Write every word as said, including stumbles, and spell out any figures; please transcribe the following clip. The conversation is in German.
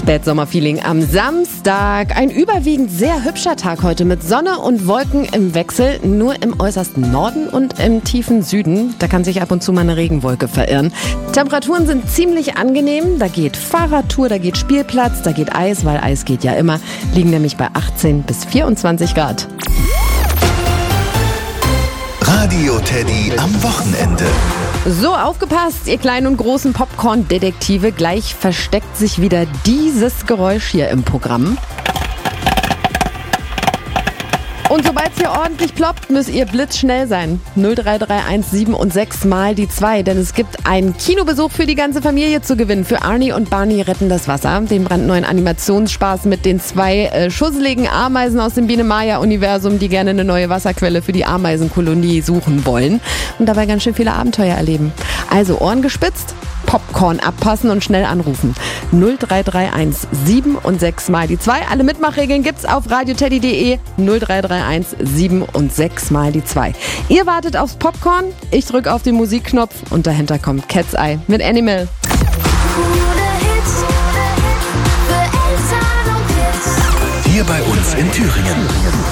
Spätsommerfeeling am Samstag. Ein überwiegend sehr hübscher Tag heute mit Sonne und Wolken im Wechsel. Nur im äußersten Norden und im tiefen Süden. Da kann sich ab und zu mal eine Regenwolke verirren. Temperaturen sind ziemlich angenehm. Da geht Fahrradtour, da geht Spielplatz, da geht Eis, weil Eis geht ja immer. Liegen nämlich bei achtzehn bis vierundzwanzig Grad. Radio Teddy am Wochenende. So, aufgepasst, ihr kleinen und großen Popcorn-Detektive. Gleich versteckt sich wieder dieses Geräusch hier im Programm. Und sobald es hier ordentlich ploppt, müsst ihr blitzschnell sein. null drei drei eins sieben und sechs mal die zwei. Denn es gibt einen Kinobesuch für die ganze Familie zu gewinnen. Für Arnie und Barney retten das Wasser. Den brandneuen Animationsspaß mit den zwei äh, schusseligen Ameisen aus dem Biene-Maya-Universum, die gerne eine neue Wasserquelle für die Ameisenkolonie suchen wollen. Und dabei ganz schön viele Abenteuer erleben. Also Ohren gespitzt, Popcorn abpassen und schnell anrufen. null drei drei eins sieben und sechs mal die zwei. Alle Mitmachregeln gibt's auf radioteddy punkt de. null drei drei eins sieben und sechs mal die zwei. Ihr wartet aufs Popcorn, ich drücke auf den Musikknopf und dahinter kommt Cat's Eye mit Animal. Hier bei uns in Thüringen.